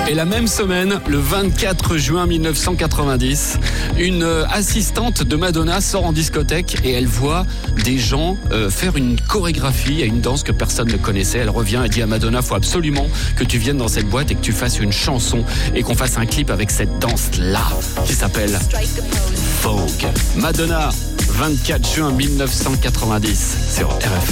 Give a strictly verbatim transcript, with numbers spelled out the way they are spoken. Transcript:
Et la même semaine, le vingt-quatre juin mille neuf cent quatre-vingt-dix, une assistante de Madonna sort en discothèque et elle voit des gens euh, faire une chorégraphie à une danse que personne ne connaissait. Elle revient et dit à Madonna, faut absolument que tu viennes dans cette boîte et que tu fasses une chanson et qu'on fasse un clip avec cette danse-là qui s'appelle Vogue. Madonna, vingt-quatre juin mille neuf cent quatre-vingt-dix sur R F M.